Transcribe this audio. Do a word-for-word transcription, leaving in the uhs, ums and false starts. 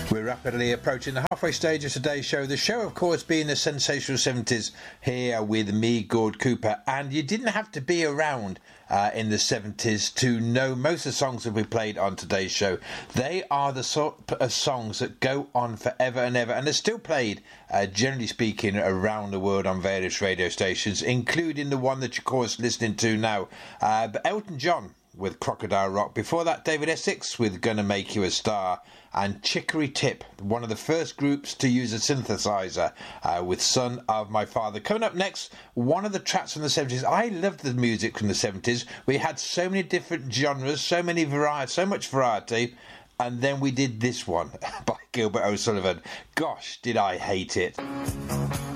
We're rapidly approaching the halfway stage of today's show. The show, of course, being the sensational seventies here with me, Gord Cooper. And you didn't have to be around uh, in the seventies to know most of the songs that we played on today's show. They are the sort of songs that go on forever and ever. And they're still played, uh, generally speaking, around the world on various radio stations, including the one that you're, of course, listening to now. Uh, but Elton John with Crocodile Rock. Before that, David Essex with Gonna Make You a Star. And Chicory Tip, one of the first groups to use a synthesizer, uh, with Son of My Father. Coming up next, one of the tracks from the seventies. I loved the music from the seventies. We had so many different genres, so many variety, so much variety. And then we did this one by Gilbert O'Sullivan. Gosh, did I hate it.